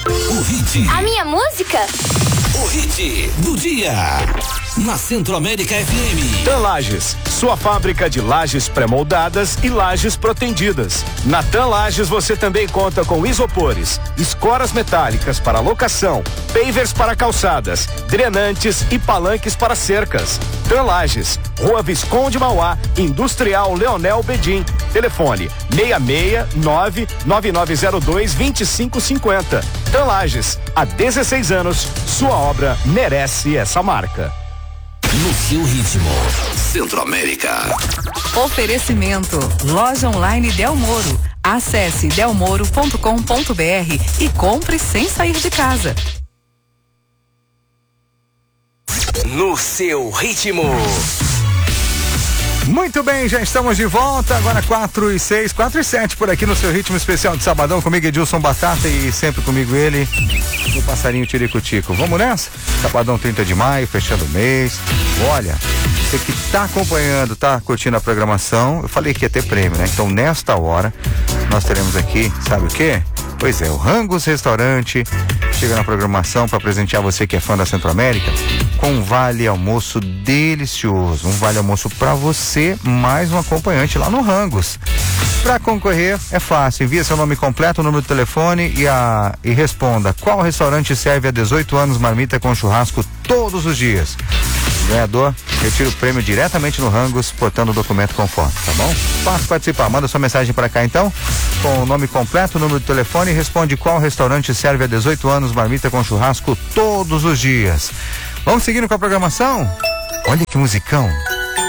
O hit. A minha música? O hit do dia. Na Centro-América FM. TAM Lages, sua fábrica de lajes pré-moldadas e lajes protendidas. Na TAM Lages você também conta com isopores, escoras metálicas para locação, pavers para calçadas, drenantes e palanques para cercas. TAM Lages, Rua Visconde Mauá, Industrial Leonel Bedim. Telefone 669-9902-2550. TAM Lages, há 16 anos, sua obra merece essa marca. No seu ritmo. Centro-América. Oferecimento. Loja online Del Moro. Acesse delmoro.com.br e compre sem sair de casa. No seu ritmo. Muito bem, já estamos de volta, agora 4:06, 4:07 por aqui no seu ritmo especial de sabadão, comigo Edilson Batata e sempre comigo ele, o passarinho Tiricutico. Vamos nessa? Sabadão 30 de maio, fechando o mês. Olha, você que tá acompanhando, tá curtindo a programação, eu falei que ia ter prêmio, né? Então nesta hora, nós teremos aqui, sabe o quê? Pois é, o Rangos Restaurante chega na programação para presentear você que é fã da Centro-América com um vale almoço delicioso, um vale almoço para você, mais um acompanhante lá no Rangos. Para concorrer é fácil, envia seu nome completo, o número do telefone e responda qual restaurante serve há 18 anos marmita com churrasco todos os dias. O ganhador retira o prêmio diretamente no Rangos, portando o documento com foto, tá bom? Fácil participar, manda sua mensagem para cá então, com o nome completo, o número do telefone e responde qual restaurante serve há 18 anos marmita com churrasco todos os dias. Vamos seguindo com a programação? Olha que musicão!